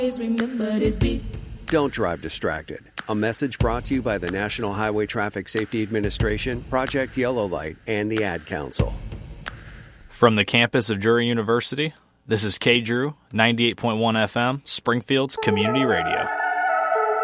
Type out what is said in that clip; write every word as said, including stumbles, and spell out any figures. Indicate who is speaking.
Speaker 1: remember this beat.
Speaker 2: Don't drive distracted. A message brought to you by the National Highway Traffic Safety Administration, Project Yellow Light, and the Ad Council.
Speaker 3: From the campus of Drury University, this is K. Drew, ninety-eight point one F M, Springfield's Community Radio.